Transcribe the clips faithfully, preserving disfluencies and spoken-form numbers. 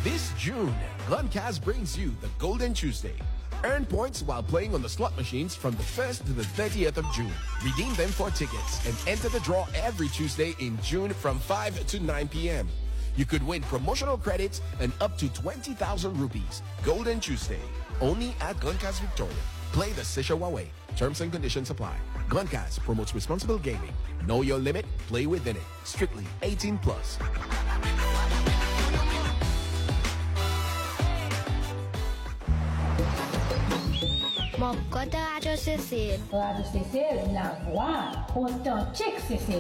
This June, Gloncast brings you the Golden Tuesday. Earn points while playing on the slot machines from the first to the thirtieth of June. Redeem them for tickets and enter the draw every Tuesday in June from five to nine p.m. You could win promotional credits and up to twenty thousand rupees. Golden Tuesday. Only at Gloncast Victoria. Play the Sishawa way. Terms and conditions apply. Gloncast promotes responsible gaming. Know your limit. Play within it. Strictly eighteen plus. Mon côté Radio Cécile. Radio Cécile, la voix authentique Cécile.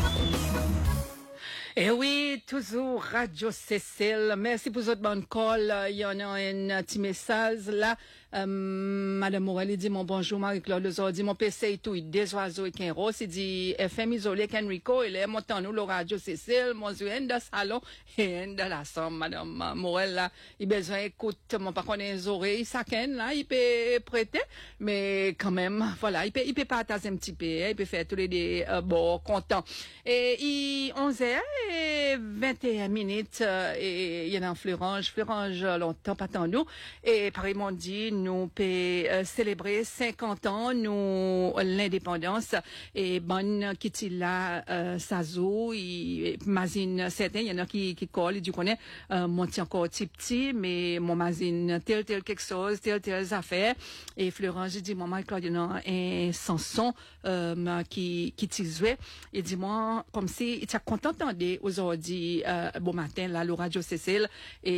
Eh oui, toujours Radio Cécile. Merci pour votre bonne call. Il y en a un petit message là. Euh, Madame Morelli dit mon bonjour, Marie-Claude Lezor dit mon P C et tout, des oiseaux et qu'un rose. Il dit F M isolé qu'Enrico, il est montant nous le Radio Cécile, mon Dieu, dans le salon et dans la somme, Madame Morel là. Il besoin écoute, mon par contre les oreilles, ça ken là, il peut prêter, mais quand même, voilà, il peut, il peut partager un petit peu, il peut faire tous les euh, bon, contents. Et il, onze heures et vingt et un minutes, euh, et il y en a en Fleurange, Fleurange longtemps pas tant nous, et Paris m'ont dit, nous peut euh, célébrer cinquante ans, nous l'indépendance, et bonne qui là, euh, Sazo, il, Mazine, certains, il y en a qui, qui collent, du connaît, euh, mon petit encore petit petit, mais mon Mazine, tel, tel quelque chose, tel, tel affaire, et Fleurange, j'ai dit, maman, Claude, il y en a un chanson, euh, qui, qui t'isouait, et dis-moi, comme si, il t'a content d'entendre aujourd'hui, euh, bon matin, là, le Radio Cécile,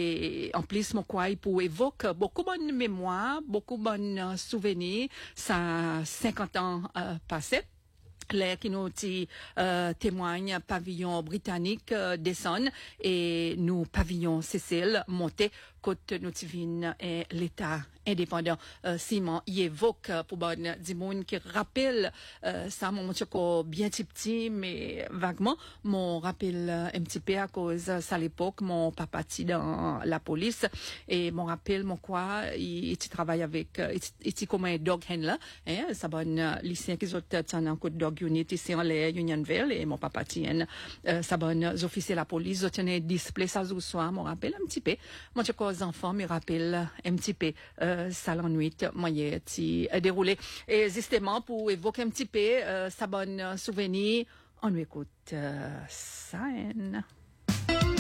et en plus, mon quoi, il pour évoquer beaucoup de bonnes mémoires, beaucoup de bonnes souvenirs, ça, cinquante ans, euh, passés. Claire qui nous euh, témoigne pavillon britannique euh, descend et nous pavillon Cécile monté côte nous tivine et l'état indépendant euh, Simon y évoque euh, pour bonne du monde qui rappelle euh, ça mon petit bien petit petit mais vaguement mon rappelle euh, un petit peu à cause euh, ça l'époque mon papa ti dans la police et mon rappelle mon quoi il, il travaille avec euh, il, il comme un dog handler hein ça bonne euh, lycéen qui sont en coup de dog unit ici en l'air Unionville et mon papa tient euh, ça bonne officiers la police ont un display ça ce soir mon rappelle un petit peu mon petit cause enfant me rappelle un petit peu euh, ça l'ennui moyen ti euh, déroulé et justement pour évoquer un petit peu euh, ça bonne souvenir on écoute euh, ça hein.